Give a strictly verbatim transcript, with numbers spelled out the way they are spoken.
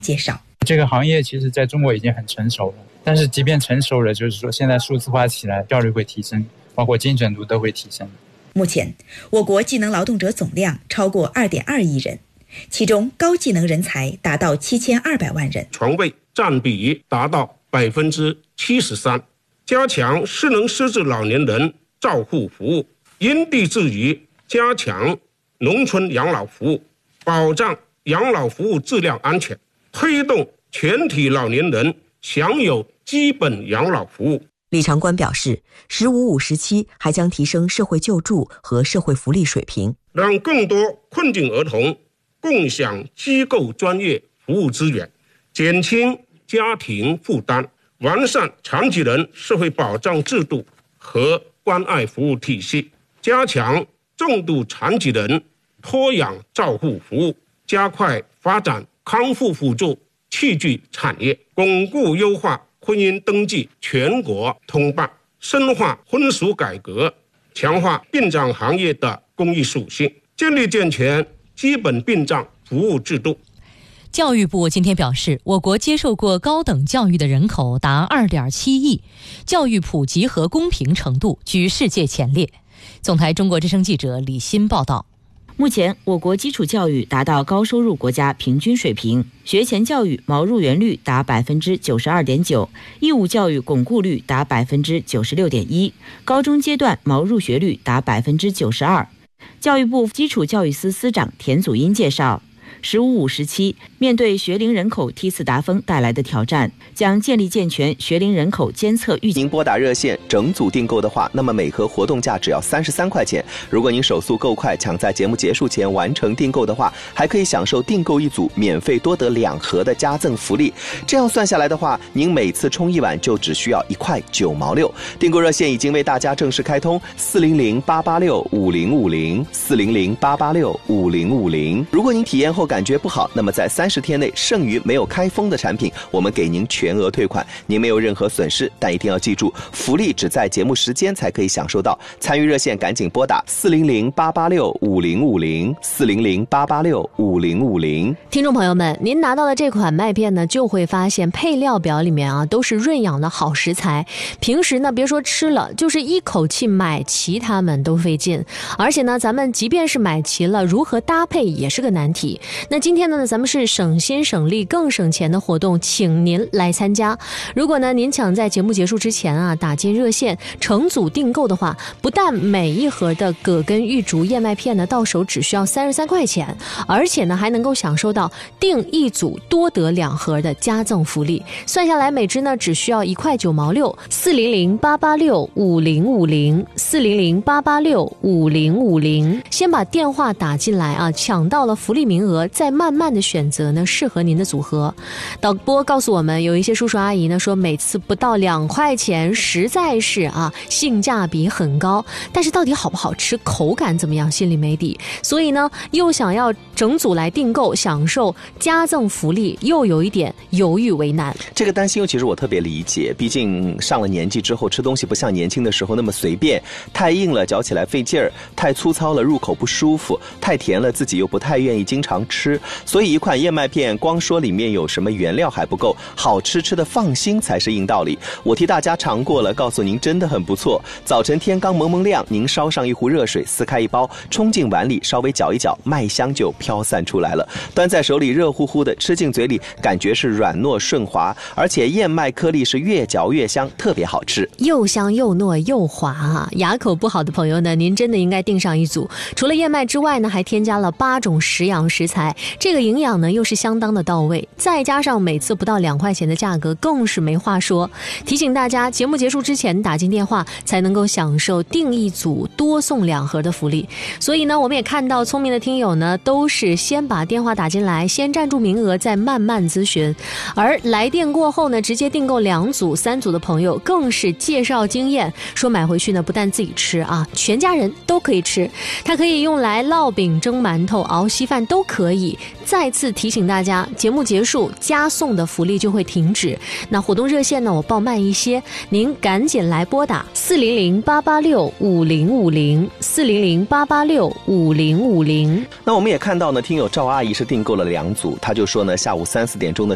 介绍。 这个行业其实在中国已经很成熟了，但是即便成熟了，就是说现在数字化起来，效率会提升，包括精准度都会提升。 目前，我国技能劳动者总量超过 二点二亿人，其中高技能人才达到七千二百万人， 床位占比达到百分之七十三。加强失能失智老年人照护服务，因地制宜加强农村养老服务，保障养老服务质量安全，推动全体老年人享有基本养老服务。 李长官表示，十五五时期还将提升社会救助和社会福利水平， 让更多困境儿童共享机构专业服务资源，减轻家庭负担，完善残疾人社会保障制度和关爱服务体系，加强重度残疾人托养照护服务，加快发展康复辅助器具产业，巩固优化婚姻登记全国通办，深化婚俗改革，强化殡葬行业的公益属性，建立健全基本殡葬服务制度。 教育部今天表示，我国接受过高等教育的人口达 二点七亿，教育普及和公平程度居世界前列。总台中国之声记者李欣报道。 目前，我国基础教育达到高收入国家平均水平，学前教育毛入园率达 百分之九十二点九， 义务教育巩固率达 百分之九十六点一， 高中阶段毛入学率达 百分之九十二。教育部基础教育司司长田祖荫介绍，十五五时期，面对学龄人口梯次达峰带来的挑战，将建立健全学龄人口监测预警。 您拨打热线整组订购的话，那么每盒活动价只要三十三块钱。如果您手速够快，抢在节目结束前完成订购的话，还可以享受订购一组免费多得两盒的加赠福利。这样算下来的话，您每次冲一碗就只需要一块九毛六。订购热线已经为大家正式开通，四零零八八六五零五零四零零八八六五零五零。如果您体验后感觉不好，那么在三十天内剩余没有开封的产品，我们给您全额退款，您没有任何损失。但一定要记住，福利只在节目时间才可以享受到。参与热线赶紧拨打四零零八八六五零五零四零零八八六五零五零。 听众朋友们，您拿到的这款麦片呢，就会发现配料表里面啊都是润养的好食材。平时呢，别说吃了，就是一口气买齐它们都费劲。而且呢，咱们即便是买齐了，如何搭配也是个难题。那今天呢，咱们是省心省力更省钱的活动，请您来参加。如果呢您抢在节目结束之前啊打进热线成组订购的话，不但每一盒的葛根玉竹燕麦片呢到手只需要三十三块钱，而且呢还能够享受到订一组多得两盒的加赠福利，算下来每支呢只需要一块九毛六。四零零八八六五零五零四零零八八六五零五零，先把电话打进来啊，抢到了福利名额，再慢慢的选择呢适合您的组合。导播告诉我们，有一些叔叔阿姨呢说每次不到两块钱，实在是啊性价比很高，但是到底好不好吃，口感怎么样，心里没底，所以呢又想要整组来订购享受加赠福利，又有一点犹豫为难。 这个担心其实我特别理解，毕竟上了年纪之后吃东西不像年轻的时候那么随便，太硬了嚼起来费劲儿，太粗糙了入口不舒服，太甜了自己又不太愿意经常吃。所以一款燕麦片光说里面有什么原料还不够，好吃吃的放心才是硬道理。我替大家尝过了，告诉您真的很不错。早晨天刚蒙蒙亮，您烧上一壶热水，撕开一包冲进碗里，稍微搅一搅，麦香就飘散出来了，端在手里热乎乎的，吃进嘴里感觉是软糯顺滑，而且燕麦颗粒是越嚼越香，特别好吃， 又香又糯又滑啊！牙口不好的朋友呢，您真的应该订上一组。除了燕麦之外呢，还添加了八种食养食材，这个营养呢又是相当的到位，再加上每次不到两块钱的价格，更是没话说。提醒大家，节目结束之前打进电话，才能够享受订一组多送两盒的福利。所以呢，我们也看到聪明的听友呢，都是先把电话打进来，先占住名额，再慢慢咨询。而来电过后呢，直接订购两组、三组的朋友，更是介绍经验，说买回去呢，不但自己吃啊，全家人都可以吃。它可以用来烙饼、蒸馒头、熬稀饭都可以。再次提醒大家，节目结束加送的福利就会停止。那活动热线呢，我报慢一些，您赶紧来拨打四零零八八六五零五零四零零八八六五零五零。 那我们也看到呢，听友赵阿姨是订购了两组，她就说呢，下午三四点钟的